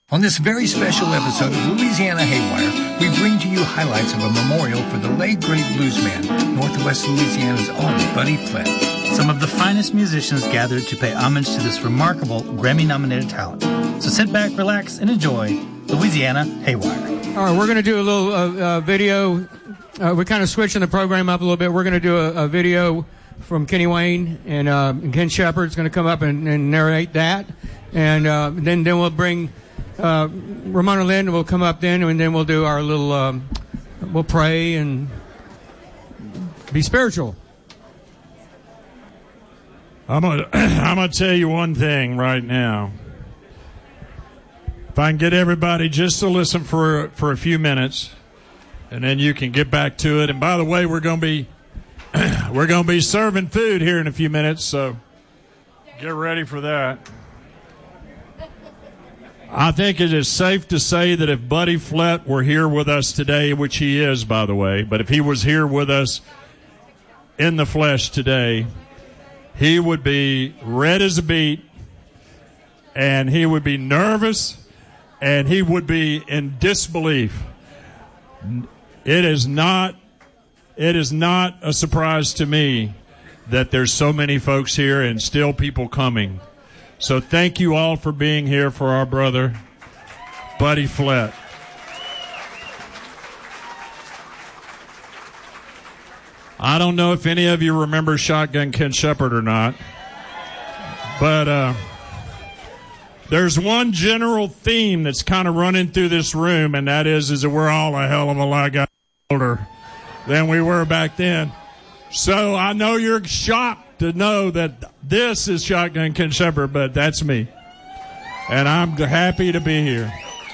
On this very special episode of Louisiana Haywire, we bring to you highlights of a memorial for the late great bluesman, Northwest Louisiana's own Buddy Flett. Some of the finest musicians gathered to pay homage to this remarkable Grammy-nominated talent. So sit back, relax, and enjoy Louisiana Haywire. All right, we're going to do a little video. We're kind of switching the program up a little bit. We're going to do a video from Kenny Wayne, and Ken Shepard's going to come up and narrate that. And then we'll bring... Ramona Lynn will come up then, and then we'll do our little, we'll pray and be spiritual. I'm gonna tell you one thing right now. If I can get everybody just to listen for a few minutes, and then you can get back to it. And by the way, we're gonna be serving food here in a few minutes, so get ready for that. I think it is safe to say that if Buddy Flett were here with us today, which he is, by the way, but if he was here with us in the flesh today, he would be red as a beet, and he would be nervous, and he would be in disbelief. It is not a surprise to me that there's so many folks here and still people coming. So thank you all for being here for our brother, Buddy Flett. I don't know if any of you remember Shotgun Ken Shepard or not, but there's one general theme that's kind of running through this room, and that is that we're all a hell of a lot older than we were back then. So I know you're shocked to know that this is Shotgun Ken Shepard, but that's me. And I'm happy to be here.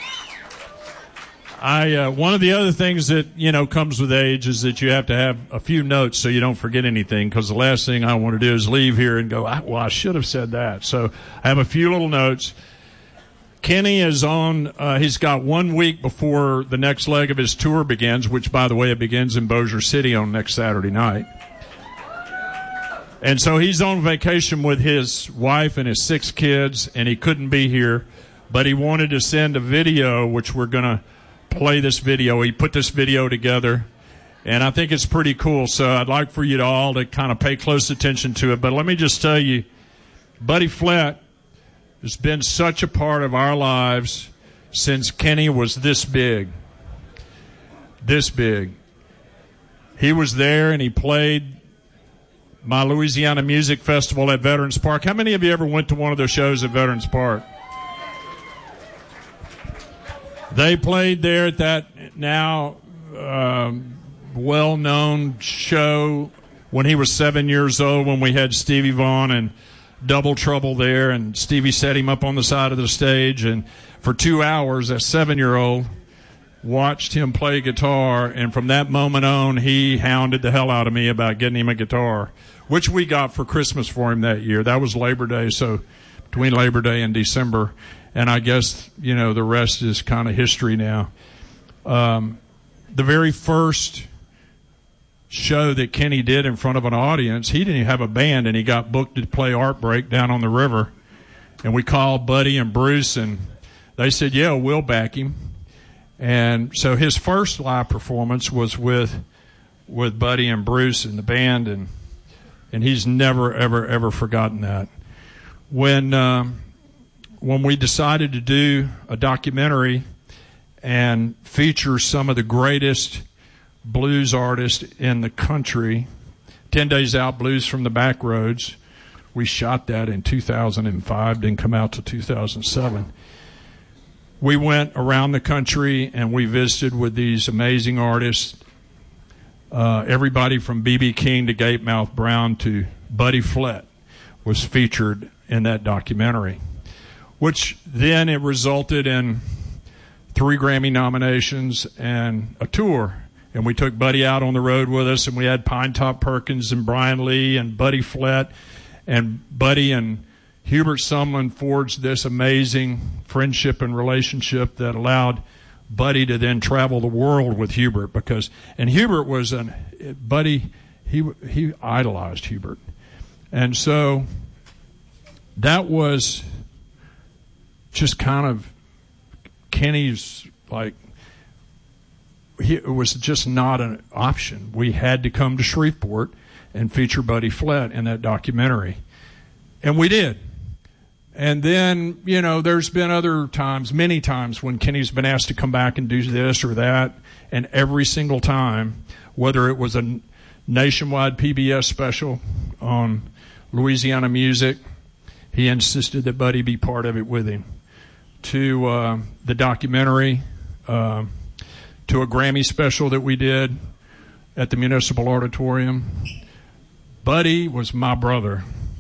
One of the other things that, comes with age is that you have to have a few notes so you don't forget anything, because the last thing I want to do is leave here and go, I should have said that. So I have a few little notes. Kenny is on, he's got 1 week before the next leg of his tour begins, which, by the way, it begins in Bossier City on next Saturday night. And so he's on vacation with his wife and his 6 kids, and he couldn't be here, but he wanted to send a video, which we're going to play this video. He put this video together, and I think it's pretty cool, so I'd like for you all to kind of pay close attention to it. But let me just tell you, Buddy Flett has been such a part of our lives since Kenny was this big. This big. He was there, and he played my Louisiana Music Festival at Veterans Park. How many of you ever went to one of those shows at Veterans Park? They played there at that now well-known show when he was 7 years old, when we had Stevie Vaughan and Double Trouble there, and Stevie set him up on the side of the stage, and for 2 hours, that 7-year-old watched him play guitar, and from that moment on, he hounded the hell out of me about getting him a guitar, which we got for Christmas for him that year. That was Labor Day, so between Labor Day and December. And I guess, the rest is kind of history now. The very first show that Kenny did in front of an audience, he didn't even have a band, and he got booked to play Art Break down on the river. And we called Buddy and Bruce, and they said, yeah, we'll back him. And so his first live performance was with Buddy and Bruce and the band, and he's never, ever, ever forgotten that. When we decided to do a documentary and feature some of the greatest blues artists in the country, 10 Days Out, Blues from the Back Roads, we shot that in 2005, didn't come out till 2007. We went around the country and we visited with these amazing artists, everybody from B.B. King to Gatemouth Brown to Buddy Flett was featured in that documentary, which then it resulted in 3 Grammy nominations and a tour. And we took Buddy out on the road with us, and we had Pinetop Perkins and Brian Lee and Buddy Flett, and Buddy and Hubert Sumlin forged this amazing friendship and relationship that allowed Buddy to then travel the world with Hubert, and Hubert was Buddy, he idolized Hubert. And so that was just kind of Kenny's like, it was just not an option. We had to come to Shreveport and feature Buddy Flett in that documentary. And we did. And then, you know, there's been other times, many times, when Kenny's been asked to come back and do this or that. And every single time, whether it was a nationwide PBS special on Louisiana music, he insisted that Buddy be part of it with him. To the documentary, to a Grammy special that we did at the Municipal Auditorium. Buddy was my brother.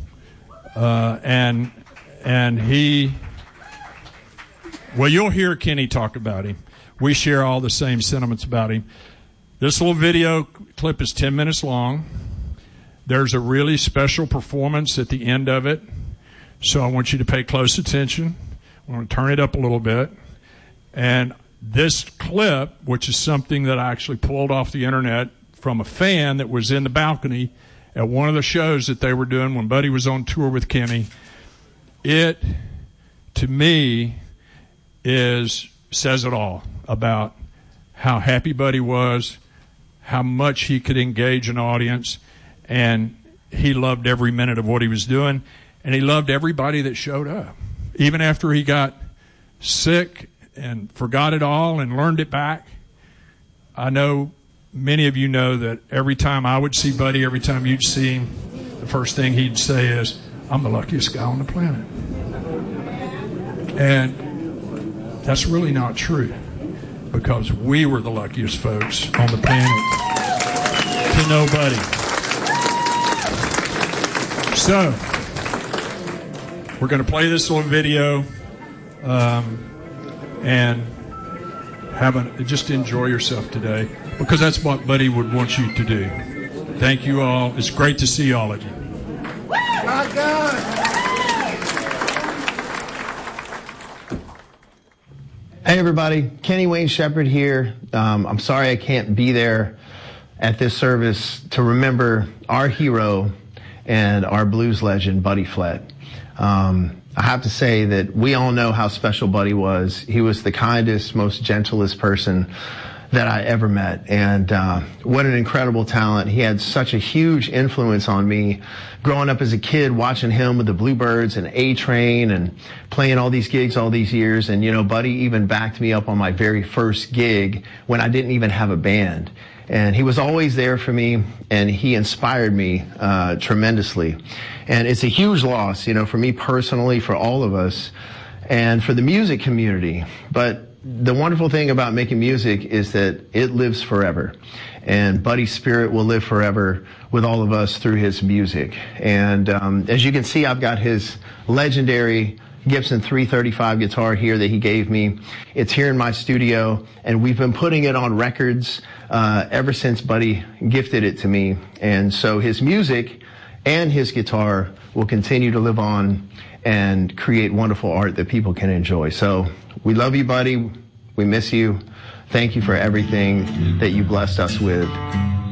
And he, well, you'll hear Kenny talk about him. We share all the same sentiments about him. This little video clip is 10 minutes long. There's a really special performance at the end of it, so I want you to pay close attention. I want to turn it up a little bit. And this clip, which is something that I actually pulled off the internet from a fan that was in the balcony at one of the shows that they were doing when Buddy was on tour with Kenny, it, to me, says it all about how happy Buddy was, how much he could engage an audience, and he loved every minute of what he was doing, and he loved everybody that showed up. Even after he got sick and forgot it all and learned it back, I know many of you know that every time I would see Buddy, every time you'd see him, the first thing he'd say is, "I'm the luckiest guy on the planet." And that's really not true, because we were the luckiest folks on the planet to know Buddy. So, we're going to play this little video and just enjoy yourself today, because that's what Buddy would want you to do. Thank you all. It's great to see all of you. My God. Hey everybody, Kenny Wayne Shepherd here. I'm sorry I can't be there at this service to remember our hero and our blues legend, Buddy Flett. I have to say that we all know how special Buddy was. He was the kindest, most gentlest person that I ever met. And what an incredible talent. He had such a huge influence on me growing up as a kid, watching him with the Bluebirds and A-Train and playing all these gigs all these years. And, you know, Buddy even backed me up on my very first gig when I didn't even have a band. And he was always there for me, and he inspired me tremendously. And it's a huge loss, you know, for me personally, for all of us, and for the music community. But the wonderful thing about making music is that it lives forever. And Buddy's spirit will live forever with all of us through his music. And as you can see, I've got his legendary Gibson 335 guitar here that he gave me. It's here in my studio, and we've been putting it on records ever since Buddy gifted it to me. And so his music and his guitar will continue to live on and create wonderful art that people can enjoy. So we love you, Buddy. We miss you. Thank you for everything that you blessed us with.